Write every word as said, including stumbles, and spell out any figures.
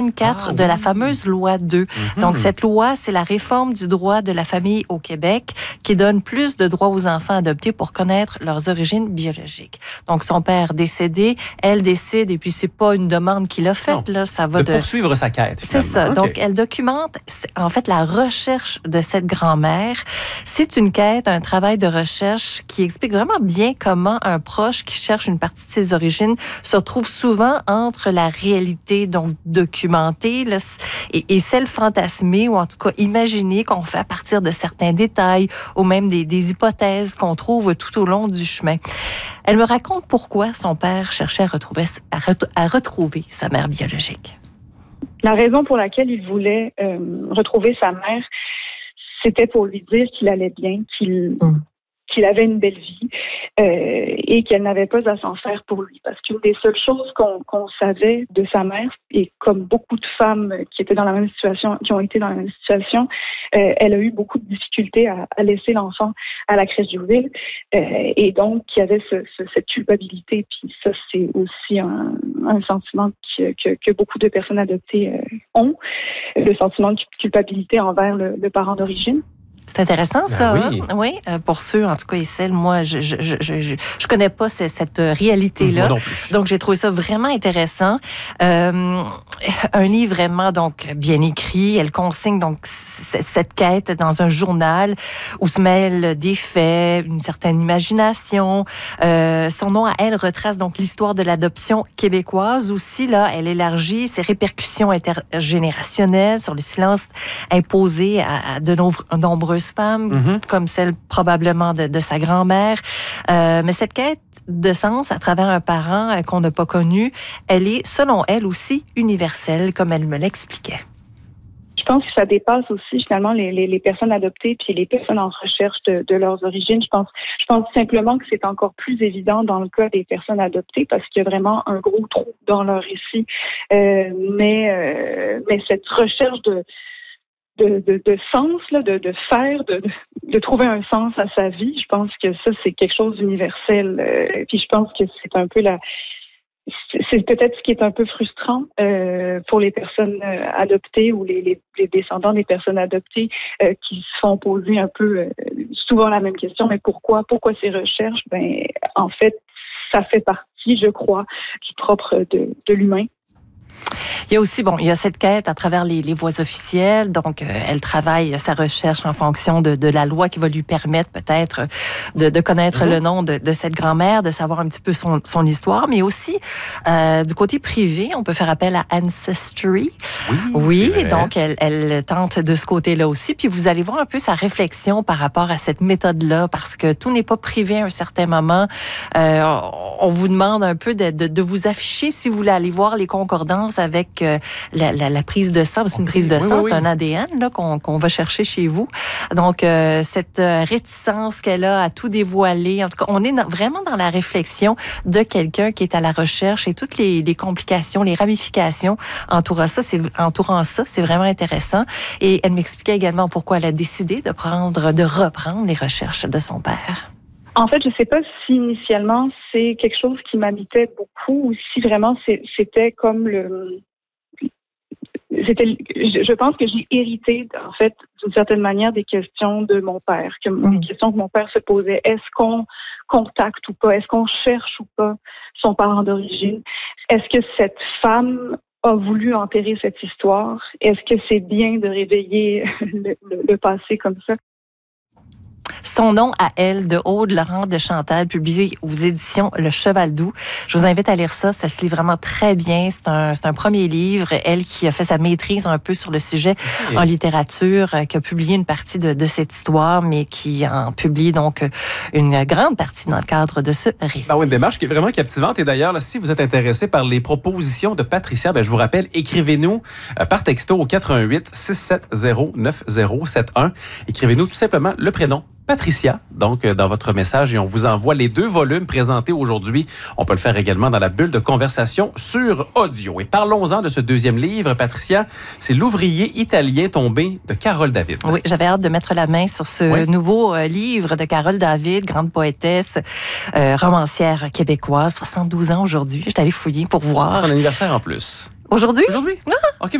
soixante-quatre ah, de oui. la fameuse loi deux. Mm-hmm. Donc, cette loi, c'est la réforme du droit de la famille au Québec qui donne plus de droits aux enfants adoptés pour connaître leurs origines biologiques. Donc, son père décédé, elle décide, et puis c'est pas une demande qu'il a faite, là, ça va de, de... poursuivre sa quête, C'est ça. Okay. Donc, elle documente, en fait, la recherche de cette grand-mère. C'est une quête, un travail de recherche qui explique vraiment bien comment un proche qui cherche une partie de ses origines se retrouve souvent entre la réalité, donc documentée, là, et, et celle fantasmée, ou en tout cas imaginée, qu'on fait à partir de certains détails, ou même des, des hypothèses qu'on trouve tout au long du chemin. Elle me raconte pourquoi son père cherchait à retrouver, à, ret- à retrouver sa mère biologique. La raison pour laquelle il voulait euh, retrouver sa mère, c'était pour lui dire qu'il allait bien, qu'il, mm. qu'il avait une belle vie euh, et qu'elle n'avait pas à s'en faire pour lui. Parce qu'une des seules choses qu'on, qu'on savait de sa mère, et comme beaucoup de femmes qui étaient dans la même situation, qui ont été dans la même situation, euh, elle a eu beaucoup de difficultés à, à laisser l'enfant à la crèche d'Youville. Euh, et donc, il y avait ce, ce, cette culpabilité. Puis ça, c'est aussi un, un sentiment que, que, que beaucoup de personnes adoptées euh, ont, le sentiment de culpabilité envers le, le parent d'origine. C'est intéressant, ça. Ben oui. Hein? Oui, euh, pour ceux, en tout cas, et celles, moi, je je, je, je, je connais pas cette, cette réalité-là. Moi non plus. Donc, j'ai trouvé ça vraiment intéressant. Euh, un livre vraiment, donc, bien écrit. Elle consigne, donc, c- cette quête dans un journal où se mêlent des faits, une certaine imagination. Euh, son nom à elle retrace, donc, l'histoire de l'adoption québécoise aussi. Là, elle élargit ses répercussions intergénérationnelles sur le silence imposé à, à de nombreux femmes, mm-hmm. comme celle probablement de, de sa grand-mère. Euh, mais cette quête de sens à travers un parent euh, qu'on n'a pas connu, elle est, selon elle aussi, universelle, comme elle me l'expliquait. Je pense que ça dépasse aussi finalement les, les, les personnes adoptées puis les personnes en recherche de, de leurs origines. Je pense, je pense simplement que c'est encore plus évident dans le cas des personnes adoptées parce qu'il y a vraiment un gros trou dans leur récit. Euh, mais, euh, mais cette recherche de De, de, de sens, là, de, de faire, de, de trouver un sens à sa vie. Je pense que ça, c'est quelque chose d'universel. Euh, puis je pense que c'est un peu la... C'est, c'est peut-être ce qui est un peu frustrant euh, pour les personnes euh, adoptées ou les, les, les descendants des personnes adoptées euh, qui se font poser un peu euh, souvent la même question. Mais pourquoi? Pourquoi ces recherches? Ben, en fait, ça fait partie, je crois, du propre de, de l'humain. Il y a aussi, bon, il y a cette quête à travers les, les voies officielles. Donc, euh, elle travaille sa recherche en fonction de, de la loi qui va lui permettre peut-être de, de connaître mmh. le nom de, de cette grand-mère, de savoir un petit peu son, son histoire. Mais aussi, euh, du côté privé, on peut faire appel à Ancestry. Oui, oui donc elle, elle tente de ce côté-là aussi. Puis vous allez voir un peu sa réflexion par rapport à cette méthode-là, parce que tout n'est pas privé à un certain moment. Euh, on vous demande un peu de, de, de vous afficher si vous voulez aller voir les concordances avec euh, la, la, la prise de sang. C'est une prise de oui, sang, oui, c'est oui. un A D N là, qu'on, qu'on va chercher chez vous. Donc, euh, cette réticence qu'elle a à tout dévoiler, en tout cas, on est dans, vraiment dans la réflexion de quelqu'un qui est à la recherche et toutes les, les complications, les ramifications entourant ça, c'est, entourant ça, c'est vraiment intéressant. Et elle m'expliquait également pourquoi elle a décidé de prendre, de reprendre les recherches de son père. En fait, je ne sais pas si initialement c'est quelque chose qui m'habitait beaucoup ou si vraiment c'est, c'était comme le... C'était, je pense que j'ai hérité, en fait, d'une certaine manière, des questions de mon père, que, mmh. des questions que mon père se posait. Est-ce qu'on contacte ou pas? Est-ce qu'on cherche ou pas son parent d'origine? Est-ce que cette femme a voulu enterrer cette histoire? Est-ce que c'est bien de réveiller le, le, le passé comme ça? Son nom à elle, de Aude Laurent de Chantal, publié aux éditions Le Cheval Doux. Je vous invite à lire ça. Ça se lit vraiment très bien. C'est un, c'est un premier livre. Elle qui a fait sa maîtrise un peu sur le sujet okay. en littérature, qui a publié une partie de, de cette histoire, mais qui en publie donc une grande partie dans le cadre de ce récit. Ben oui, une démarche qui est vraiment captivante. Et d'ailleurs, là, si vous êtes intéressé par les propositions de Patricia, ben, je vous rappelle, écrivez-nous euh, par texto au quatre un huit, six sept zéro, neuf zéro sept un. Écrivez-nous tout simplement le prénom Patricia, donc dans votre message, et on vous envoie les deux volumes présentés aujourd'hui. On peut le faire également dans la bulle de conversation sur audio. Et parlons-en de ce deuxième livre, Patricia. C'est L'ouvrier italien tombé de Carole David. Oui, j'avais hâte de mettre la main sur ce oui. nouveau euh, livre de Carole David, grande poétesse, euh, romancière québécoise, soixante-douze ans aujourd'hui. J'étais allée fouiller pour voir. C'est son anniversaire en plus. Aujourd'hui? Aujourd'hui? Ah! OK.